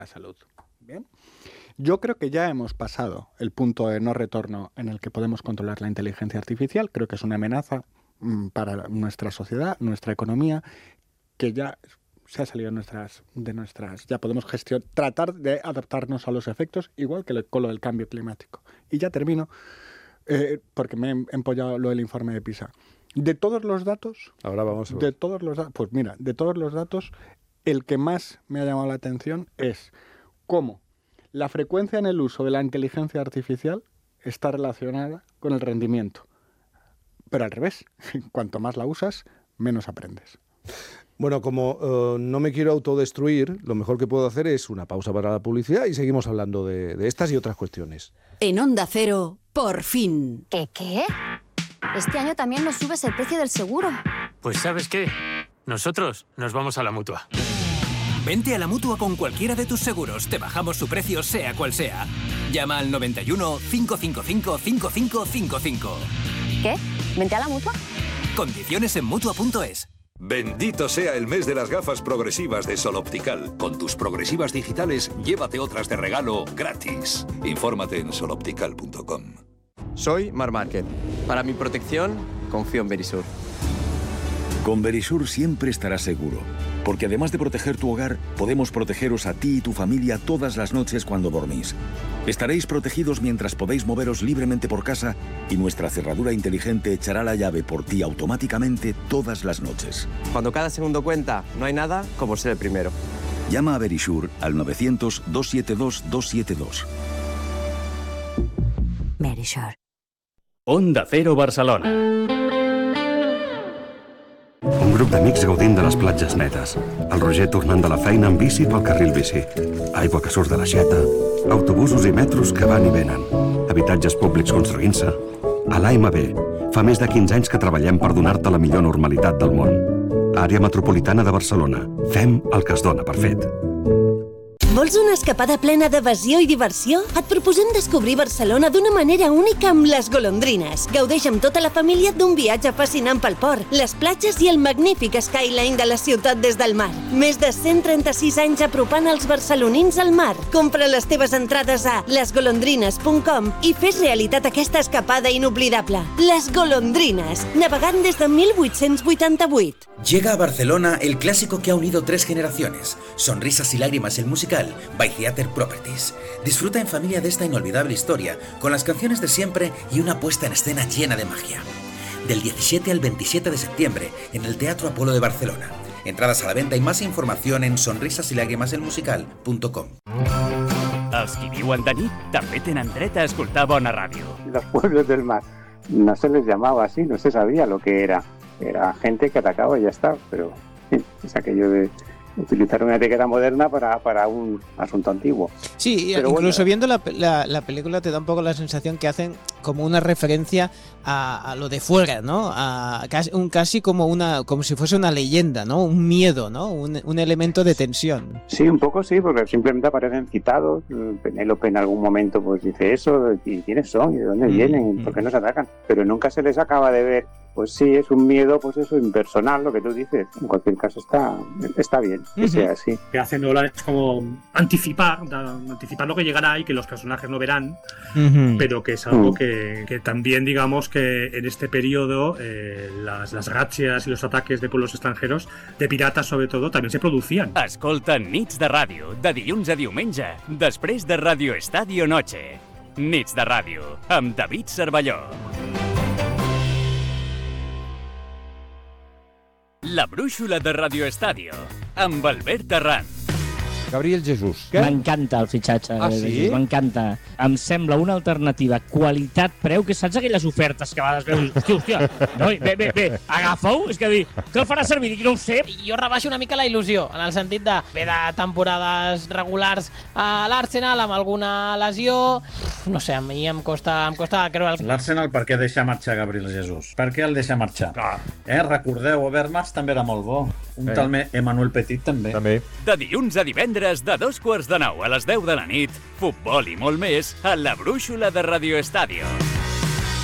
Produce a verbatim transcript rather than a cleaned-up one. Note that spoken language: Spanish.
la salud. Bien. Yo creo que ya hemos pasado el punto de no retorno en el que podemos controlar la inteligencia artificial. Creo que es una amenaza mmm, para nuestra sociedad, nuestra economía, que ya se ha salido de nuestras, de nuestras ya podemos gestionar, tratar de adaptarnos a los efectos, igual que con lo del cambio climático. Y ya termino, eh, porque me he empollado lo del informe de PISA. De todos los datos, ahora vamos a ver. de todos los datos, pues mira, de todos los datos, el que más me ha llamado la atención es cómo la frecuencia en el uso de la inteligencia artificial está relacionada con el rendimiento. Pero al revés, cuanto más la usas, menos aprendes. Bueno, como uh, no me quiero autodestruir, lo mejor que puedo hacer es una pausa para la publicidad y seguimos hablando de, de estas y otras cuestiones. En Onda Cero, por fin. ¿Qué qué? Este año también nos subes el precio del seguro. Pues ¿sabes qué? Nosotros nos vamos a la Mutua. Vente a la Mutua con cualquiera de tus seguros. Te bajamos su precio, sea cual sea. Llama al noventa y uno, cinco cinco cinco, cinco cinco cinco cinco. ¿Qué? ¿Vente a la Mutua? Condiciones en Mutua punto es. Bendito sea el mes de las gafas progresivas de Sol Optical. Con tus progresivas digitales, llévate otras de regalo gratis. Infórmate en sol optical punto com. Soy Mar Márquez. Para mi protección, confío en Verisur. Con Verisur siempre estarás seguro, porque además de proteger tu hogar, podemos protegeros a ti y tu familia todas las noches cuando dormís. Estaréis protegidos mientras podéis moveros libremente por casa y nuestra cerradura inteligente echará la llave por ti automáticamente todas las noches. Cuando cada segundo cuenta, no hay nada como ser el primero. Llama a Verisur al novecientos, doscientos setenta y dos, doscientos setenta y dos. Verisur. Onda Cero Barcelona. Un grup d'amics gaudint de les platges netes. El Roger tornant de la feina amb bici pel carril bici. Aigua que surt de l'aixeta. Autobusos i metros que van i venen. Habitatges públics construint-se. A l'A M B, fa més de quinze anys que treballem per donar-te la millor normalitat del món. Àrea Metropolitana de Barcelona. Fem el que es dona per fet. Vols una escapada plena d'evasió i diversió? Et proposem descobrir Barcelona d'una manera única amb les golondrines. Gaudeix amb tota la família d'un viatge fascinant pel port, les platges i el magnífic skyline de la ciutat des del mar. Més de cent trenta-sis anys apropant els barcelonins al mar. Compra les teves entrades a les golondrines punt com i fes realitat aquesta escapada inoblidable. Les Golondrines, navegant des de mil vuit-cents vuitanta-vuit. Llega a Barcelona el clásico que ha unido tres generaciones. Sonrisas y lágrimas, el musical by Theater Properties. Disfruta en familia de esta inolvidable historia, con las canciones de siempre y una puesta en escena llena de magia. Del diecisiete al veintisiete de septiembre, en el Teatro Apolo de Barcelona. Entradas a la venta y más información en sonrisas y lágrimas el musical punto com. Els qui viuen de nit també tenen dret a escoltar bona ràdio. Los pueblos del mar no se les llamaba así, no se sabía lo que era. Era gente que atacaba y ya está, pero es aquello de utilizar una etiqueta moderna para, para un asunto antiguo. Sí, pero incluso bueno, viendo la, la, la película te da un poco la sensación que hacen como una referencia a, a lo de fuera, ¿no? A casi, un, casi como una como si fuese una leyenda, ¿no? Un miedo, ¿no? Un, un elemento de tensión. Sí, un poco sí, porque simplemente aparecen citados. Penélope en algún momento pues dice eso, ¿y quiénes son? ¿Y de dónde vienen? ¿Por qué nos atacan? Pero nunca se les acaba de ver. Pues sí, es un miedo, pues eso, impersonal, lo que tú dices. En cualquier caso está, está bien que uh-huh. sea así. Que hace Nolan es como anticipar, anticipar lo que llegará y que los personajes no verán, uh-huh. pero que es algo uh-huh. que, que también, digamos, que en este periodo eh, las, las ratzias y los ataques de pueblos extranjeros, de piratas sobre todo, también se producían. Escolta Nits de Ràdio, de dilluns a diumenge, després de Radio Estadio Noche. Nits de Ràdio, amb David Cervelló. La brúixola de Radio Estadio, amb Albert Terran. Gabriel Jesús. M'encanta el fitxatge. Ah, sí? M'encanta. Em sembla una alternativa qualitat-preu, que saps aquelles ofertes que a vegades veus, hòstia, hòstia, no, bé, bé, bé, agafa-ho, és que dir, què el farà servir? Dic, no ho sé. Jo rebaixo una mica la il·lusió, en el sentit de ve de temporades regulars a l'Arsenal amb alguna lesió, no sé, a mi em costa, em costa creure... El... L'Arsenal per què deixa marxar Gabriel Jesús? Per què el deixa marxar? Ah. Eh, recordeu, Overmars també era molt bo. Un eh. tal Emmanuel Petit també. També. De dilluns a divendres, de dos quarts de nou a les deu de la nit, futbol i molt més a la brúixola de Radio Estadio.